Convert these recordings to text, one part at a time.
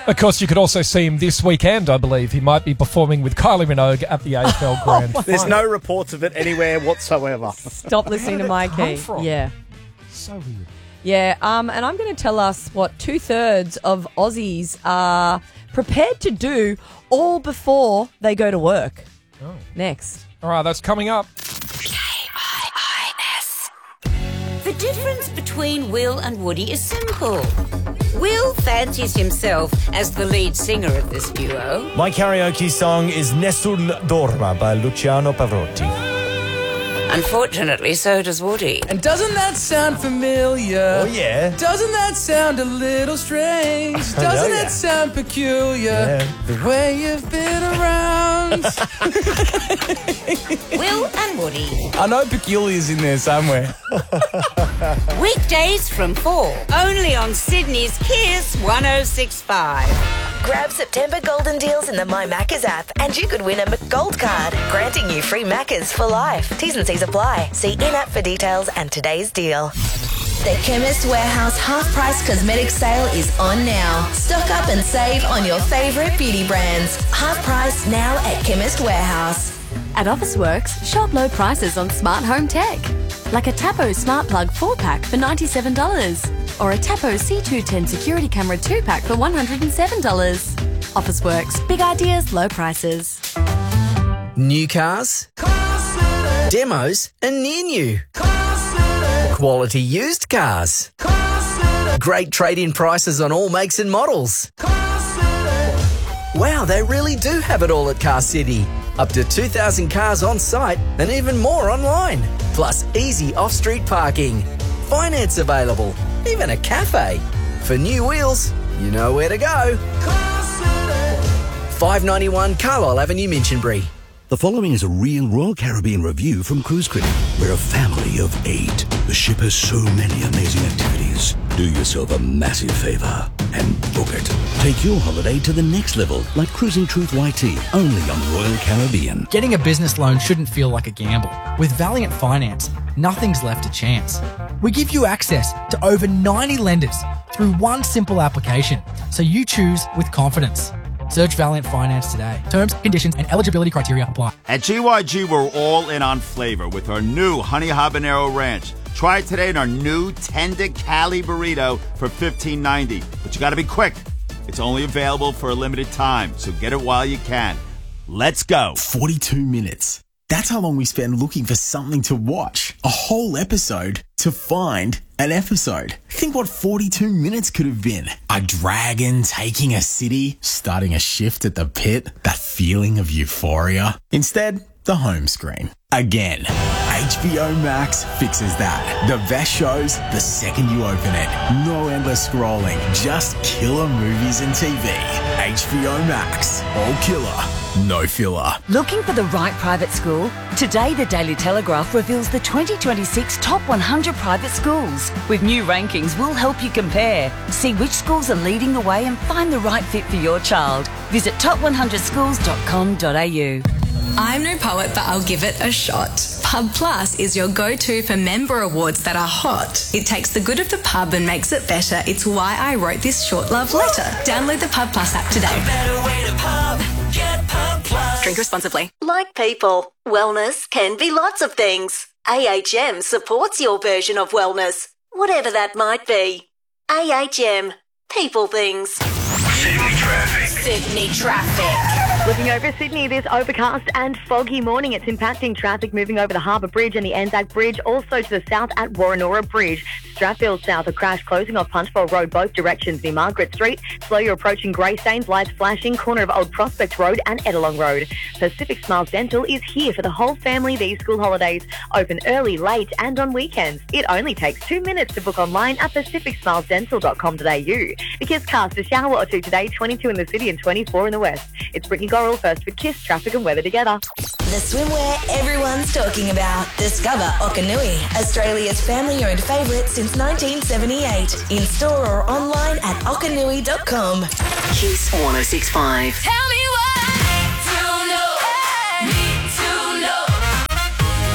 Of course, you could also see him this weekend, I believe. He might be performing with Kylie Minogue at the AFL Grand Final. There's no reports of it anywhere whatsoever. Stop listening to Mikey. Yeah. So weird. Yeah, and I'm going to tell us what 2/3 of Aussies are prepared to do all before they go to work. Oh. Next. All right, that's coming up. KIIS. The difference between Will and Woody is simple. Will fancies himself as the lead singer of this duo. My karaoke song is Nessun Dorma by Luciano Pavarotti. Unfortunately, so does Woody. And doesn't that sound familiar? Oh, yeah. Doesn't that sound a little strange? Doesn't that sound peculiar? Yeah. The way you've been around. Will and Woody. I know peculiar's in there somewhere. Weekdays from 4. Only on Sydney's Kiss 106.5. Grab September golden deals in the My Maccas app and you could win a McGold card, granting you free Maccas for life. T's and C's apply. See in-app for details and today's deal. The Chemist Warehouse half-price cosmetic sale is on now. Stock up and save on your favourite beauty brands. Half price now at Chemist Warehouse. At Officeworks, shop low prices on smart home tech. Like a Tapo Smart Plug 4-pack for $97. Or a Tapo C210 Security Camera 2-pack for $107. Officeworks, big ideas, low prices. New cars, demos and near new. Quality used cars. Great trade-in prices on all makes and models. Wow, they really do have it all at Car City. Up to 2,000 cars on site and even more online. Plus easy off-street parking. Finance available. Even a cafe. For new wheels, you know where to go. 591 Carlisle Avenue, Minchinbury. The following is a real Royal Caribbean review from Cruise Critic. We're a family of 8. The ship has so many amazing activities. Do yourself a massive favour and book it. Take your holiday to the next level, like Cruising Truth YT, only on Royal Caribbean. Getting a business loan shouldn't feel like a gamble. With Valiant Finance, nothing's left to chance. We give you access to over 90 lenders through one simple application, so you choose with confidence. Search Valiant Finance today. Terms, conditions, and eligibility criteria apply. At GYG, we're all in on flavor with our new Honey Habanero Ranch. Try it today in our new Tender Cali Burrito for $15.90. But you got to be quick. It's only available for a limited time, so get it while you can. Let's go. 42 minutes. That's how long we spend looking for something to watch. A whole episode to find an episode. Think what 42 minutes could have been. A dragon taking a city, starting a shift at the pit, that feeling of euphoria. Instead, the home screen. Again, HBO Max fixes that. The best shows the second you open it. No endless scrolling, just killer movies and TV. HBO Max. All killer, no filler. Looking for the right private school? Today, the Daily Telegraph reveals the 2026 top 100 private schools. With new rankings, we'll help you compare. See which schools are leading the way and find the right fit for your child. Visit top100schools.com.au. I'm no poet, but I'll give it a shot. Pub Plus is your go-to for member awards that are hot. It takes the good of the pub and makes it better. It's why I wrote this short love letter. Download the Pub Plus app today. A better way to pub. Get Pub Plus. Drink responsibly. Like people, wellness can be lots of things. AHM supports your version of wellness, whatever that might be. AHM. People things. Sydney traffic. Sydney traffic. Looking over Sydney, this overcast and foggy morning. It's impacting traffic moving over the Harbour Bridge and the Anzac Bridge, also to the south at Warrenora Bridge. Strathfield South, a crash closing off Punchbowl Road, both directions near Margaret Street. Slow, you're approaching Greystanes, lights flashing, corner of Old Prospect Road and Edelong Road. Pacific Smiles Dental is here for the whole family these school holidays. Open early, late and on weekends. It only takes 2 minutes to book online at pacificsmilesdental.com.au. Because cast a shower or two today, 22 in the city and 24 in the west. It's Brittany Gorrell first for Kiss Traffic and Weather Together. The swimwear everyone's talking about. Discover Okanui, Australia's family-owned favourite since 1978. In store or online at okanui.com. Kiss 106.5. Tell me what I need to know.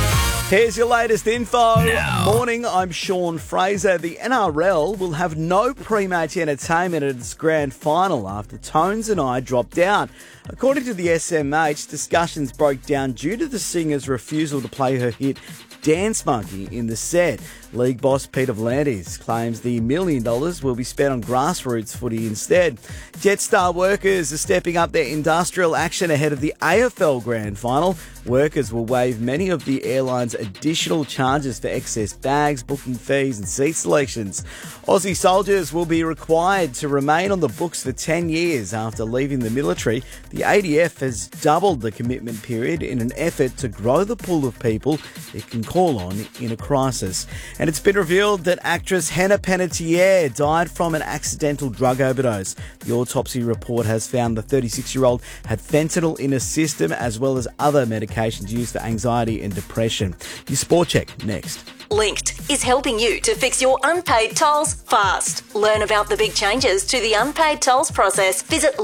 Here's your latest info. Morning, I'm Sean Fraser. The NRL will have no pre-match entertainment at its grand final after Tones and I dropped out. According to the SMH, discussions broke down due to the singer's refusal to play her hit Dance Monkey in the set. League boss Peter V'landys claims the $1 million will be spent on grassroots footy instead. Jetstar workers are stepping up their industrial action ahead of the AFL Grand Final. Workers will waive many of the airline's additional charges for excess bags, booking fees and seat selections. Aussie soldiers will be required to remain on the books for 10 years after leaving the military. The ADF has doubled the commitment period in an effort to grow the pool of people it can call on in a crisis. And it's been revealed that actress Hannah Panettiere died from an accidental drug overdose. The autopsy report has found the 36-year-old had fentanyl in her system as well as other medications used for anxiety and depression. Your Sport Check next. Linked is helping you to fix your unpaid tolls fast. Learn about the big changes to the unpaid tolls process. Visit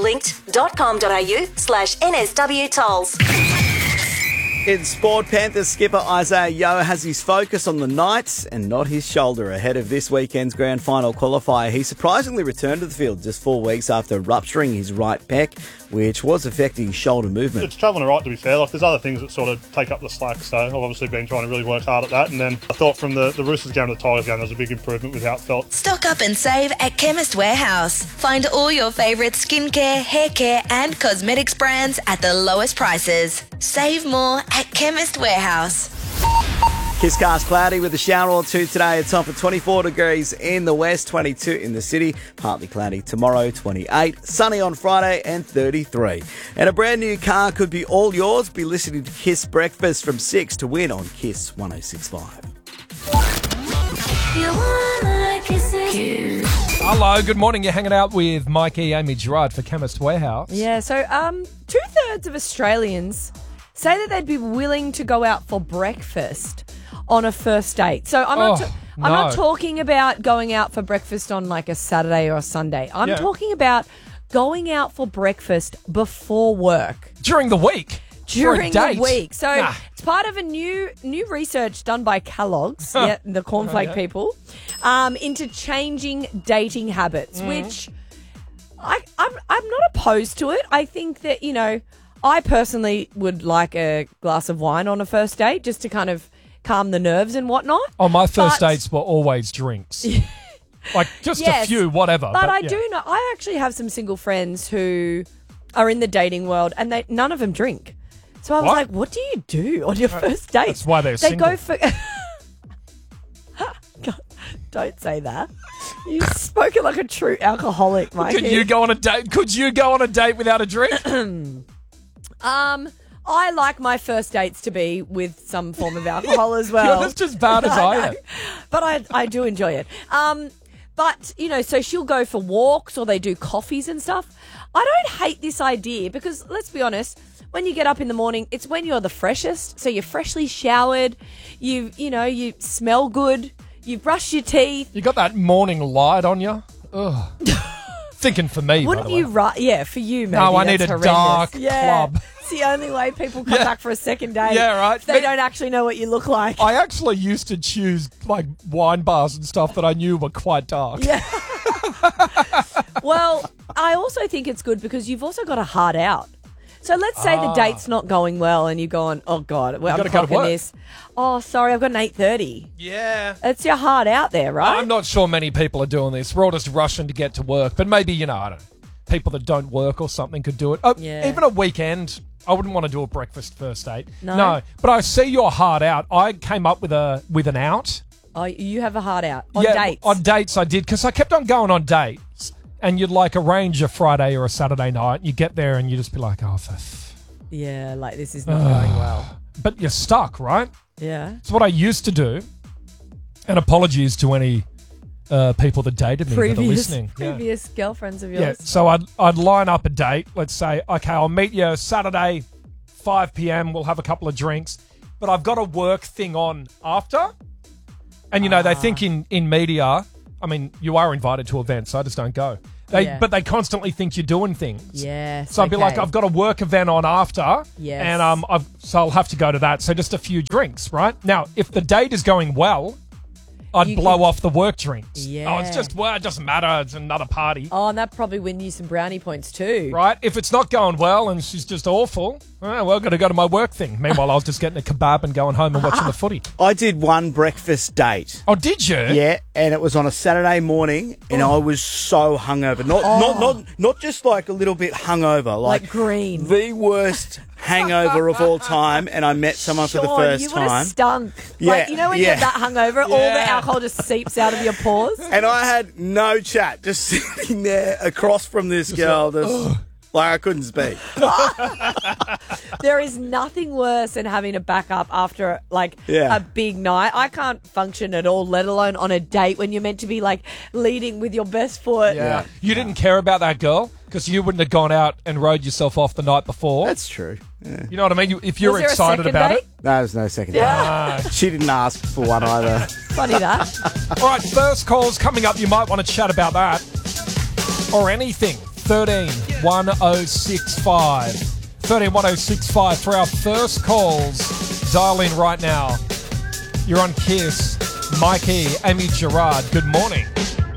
linked.com.au/NSW tolls. In sport, Panthers skipper Isaiah Yeo has his focus on the Knights and not his shoulder ahead of this weekend's grand final qualifier. He surprisingly returned to the field just 4 weeks after rupturing his right pec, which was affecting shoulder movement. It's travelling all right, to be fair. There's other things that sort of take up the slack, so I've obviously been trying to really work hard at that. And then I thought from the Roosters game to the Tigers game, there was a big improvement with how it felt. Stock up and save at Chemist Warehouse. Find all your favourite skincare, hair care and cosmetics brands at the lowest prices. Save more at Chemist Warehouse. Kisscast cloudy with a shower or two today. It's on for 24 degrees in the west, 22 in the city. Partly cloudy tomorrow, 28. Sunny on Friday and 33. And a brand new car could be all yours. Be listening to Kiss Breakfast from 6 to win on Kiss 106.5. Hello, good morning. You're hanging out with Mikey, Amy Gerard for Chemist Warehouse. Yeah, so 2/3 of Australians say that they'd be willing to go out for breakfast on a first date. So I'm not talking about going out for breakfast on like a Saturday or a Sunday. I'm talking about going out for breakfast before work. During the week. During the week. So it's part of a new research done by Kellogg's, the cornflake people, into changing dating habits, which I'm not opposed to it. I think that, I personally would like a glass of wine on a first date just to kind of calm the nerves and whatnot. Oh, my first dates were always drinks. Like just a few, whatever. But I do know, I actually have some single friends who are in the dating world and none of them drink. So I was like, what do you do on your first date? That's why they're single. They go for... God, don't say that. You've spoken like a true alcoholic, Mike. Could you go on a date without a drink? I like my first dates to be with some form of alcohol as well. You're just as bad as I am. But I do enjoy it. But, so she'll go for walks or they do coffees and stuff. I don't hate this idea because, let's be honest, when you get up in the morning, it's when you're the freshest. So you're freshly showered, you smell good, you've brushed your teeth. You got that morning light on you. Ugh. Thinking for me, Wouldn't you yeah, for you, maybe. No, I need a dark club. It's the only way people come back for a second date. Yeah, right. They don't actually know what you look like. I actually used to choose like wine bars and stuff that I knew were quite dark. Yeah. Well, I also think it's good because you've also got a heart out. So let's say the date's not going well and you're going, oh, God, well, I'm clocking this. Oh, sorry, I've got an 8:30. Yeah. It's your heart out there, right? I'm not sure many people are doing this. We're all just rushing to get to work. But maybe, I don't know, people that don't work or something could do it. Even a weekend, I wouldn't want to do a breakfast first date. No. But I see your heart out. I came up with an out. Oh, you have a heart out on dates? On dates I did because I kept on going on dates. And you'd like arrange a Friday or a Saturday night. You get there and you just be like, yeah, like this is not going well. But you're stuck, right? Yeah. It's what I used to do. And apologies to any people that dated me that are listening. Previous girlfriends of yours. Yeah, so I'd line up a date. Let's say, okay, I'll meet you Saturday, 5 p.m. We'll have a couple of drinks. But I've got a work thing on after. And, they think in media... I mean, you are invited to events, so I just don't go. But they constantly think you're doing things. Yes. So I'd be like, I've got a work event on after. Yes. And so I'll have to go to that. So just a few drinks, right? Now, if the date is going well, I'd blow off the work drinks. Yeah. Oh, it's just, it doesn't matter. It's another party. Oh, and that probably win you some brownie points too. Right? If it's not going well and she's just awful, I've got to go to my work thing. Meanwhile, I was just getting a kebab and going home and watching the footy. I did one breakfast date. Oh, did you? Yeah, and it was on a Saturday morning, and I was so hungover. Not just like a little bit hungover, Like green. The worst hangover of all time, and I met someone for the first you would have time. stunk. Yeah, Like, you know when you're that hungover, all the alcohol just seeps out of your pores? And I had no chat, just sitting there across from this girl, just like I couldn't speak. There is nothing worse than having a backup after a big night. I can't function at all, let alone on a date when you're meant to be like leading with your best foot. Yeah. You didn't care about that girl because you wouldn't have gone out and rode yourself off the night before. That's true. Yeah. You know what I mean? If you're Was there a excited second about date? it. No, there's no second date. She didn't ask for one either. Funny that. All right, first calls coming up. You might want to chat about that or anything. 131065. 131065 for our first calls. Dial in right now. You're on Kiss. Mikey, Amy Gerard, good morning.